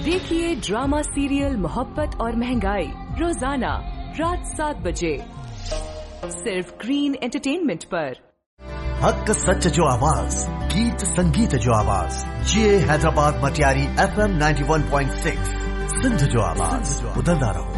देखिए drama serial मोहब्बत और महंगाई रोजाना रात 7 बजे सिर्फ ग्रीन एंटरटेनमेंट पर। हक सच जो आवाज, गीत संगीत जो आवाज, ये हैदराबाद मटियारी FM 91.6 सिंध जो आवाज, बुलंदा रहो।